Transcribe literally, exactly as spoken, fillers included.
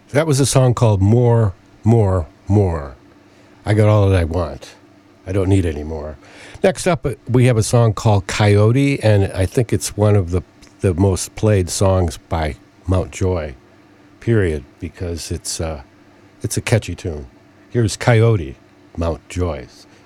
That was a song called More, More, More. I got all that I want. I don't need any more. Next up, uh, we have a song called Coyote, and I think it's one of the, the most played songs by Mount Joy, period, because it's, uh, it's a catchy tune. Here's Coyote, Mount Joy's.